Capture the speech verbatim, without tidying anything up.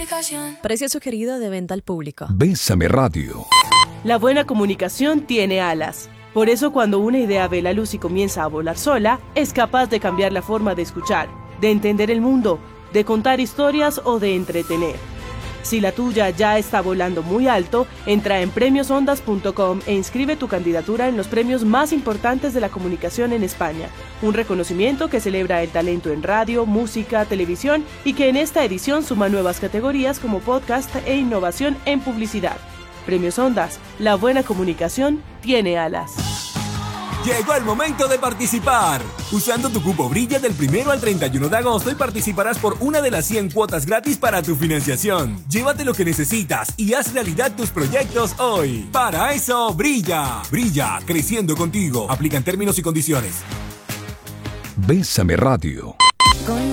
aplicación. Precio sugerido de venta al público. Bésame Radio. La buena comunicación tiene alas. Por eso cuando una idea ve la luz y comienza a volar sola, es capaz de cambiar la forma de escuchar, de entender el mundo, de contar historias o de entretener. Si la tuya ya está volando muy alto, entra en premios ondas punto com e inscribe tu candidatura en los premios más importantes de la comunicación en España. Un reconocimiento que celebra el talento en radio, música, televisión y que en esta edición suma nuevas categorías como podcast e innovación en publicidad. Premios Ondas, la buena comunicación tiene alas. Llegó el momento de participar. Usando tu cupo Brilla del primero al treinta y uno de agosto y participarás por una de las cien cuotas gratis para tu financiación. Llévate lo que necesitas y haz realidad tus proyectos hoy. Para eso, Brilla. Brilla, creciendo contigo. Aplican términos y condiciones. Bésame Radio. Con